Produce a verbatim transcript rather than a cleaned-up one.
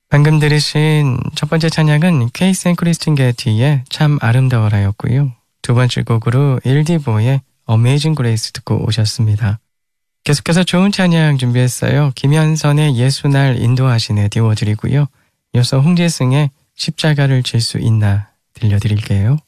방금 들으신 첫 번째 찬양은 케이스 앤 크리스틴 게티의 참 아름다워라였고요. 두 번째 곡으로 일디보의 어메이징 그레이스 듣고 오셨습니다. 계속해서 좋은 찬양 준비했어요. 김현선의 예수날 인도하시네 띄워드리고요. 이어서 홍재승의 십자가를 질 수 있나 들려드릴게요.